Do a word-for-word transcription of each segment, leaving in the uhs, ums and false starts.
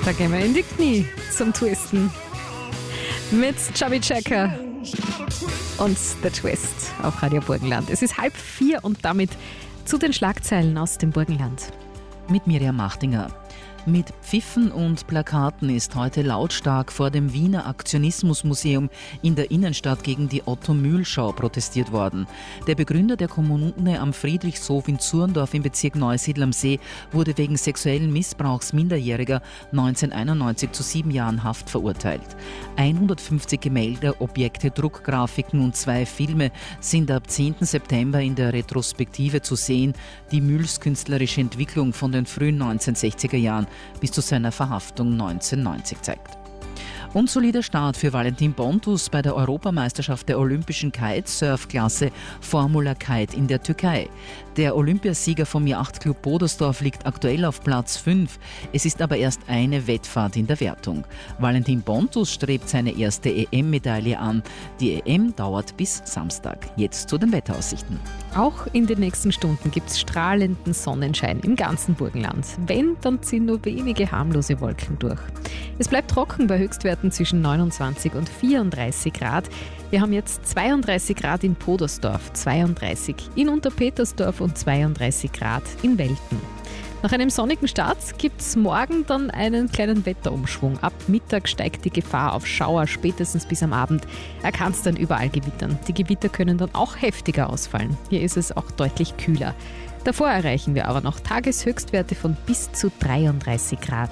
Da gehen wir in die Knie zum Twisten. Mit Chubby Checker und The Twist auf Radio Burgenland. Es ist halb vier und damit zu den Schlagzeilen aus dem Burgenland. Mit Miriam Machtinger. Mit Pfiffen und Plakaten ist heute lautstark vor dem Wiener Aktionismusmuseum in der Innenstadt gegen die Otto-Mühl-Schau protestiert worden. Der Begründer der Kommune am Friedrichshof in Zurndorf im Bezirk Neusiedl am See wurde wegen sexuellen Missbrauchs Minderjähriger neunzehnhunderteinundneunzig zu sieben Jahren Haft verurteilt. hundertfünfzig Gemälde, Objekte, Druckgrafiken und zwei Filme sind ab zehnten September in der Retrospektive zu sehen, die Mühls künstlerische Entwicklung von den frühen neunzehnhundertsechziger Jahren bis zu seiner Verhaftung neunzehnhundertneunzig zeigt. Und solider Start für Valentin Bontus bei der Europameisterschaft der olympischen Kitesurf-Klasse Formula Kite in der Türkei. Der Olympiasieger vom Yachtclub Bodersdorf liegt aktuell auf Platz fünf. Es ist aber erst eine Wettfahrt in der Wertung. Valentin Bontus strebt seine erste E M-Medaille an. Die E M dauert bis Samstag. Jetzt zu den Wetteraussichten. Auch in den nächsten Stunden gibt es strahlenden Sonnenschein im ganzen Burgenland. Wenn, dann ziehen nur wenige harmlose Wolken durch. Es bleibt trocken bei Höchstwerten zwischen neunundzwanzig und vierunddreißig Grad. Wir haben jetzt zweiunddreißig Grad in Podersdorf, zweiunddreißig in Unterpetersdorf und zweiunddreißig Grad in Welten. Nach einem sonnigen Start gibt es morgen dann einen kleinen Wetterumschwung. Ab Mittag steigt die Gefahr auf Schauer, spätestens bis am Abend. Er kann es dann überall gewittern. Die Gewitter können dann auch heftiger ausfallen. Hier ist es auch deutlich kühler. Davor erreichen wir aber noch Tageshöchstwerte von bis zu dreiunddreißig Grad.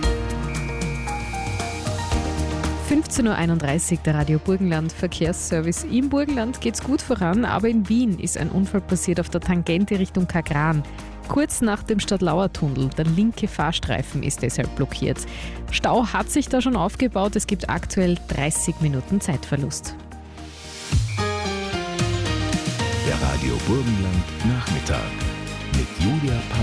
fünfzehn Uhr einunddreißig, der Radio Burgenland Verkehrsservice. Im Burgenland geht's gut voran, aber in Wien ist ein Unfall passiert auf der Tangente Richtung Kagran. Kurz nach dem Stadtlauer-Tunnel. Der linke Fahrstreifen ist deshalb blockiert. Stau hat sich da schon aufgebaut. Es gibt aktuell dreißig Minuten Zeitverlust. Der Radio Burgenland Nachmittag mit Julia Paul.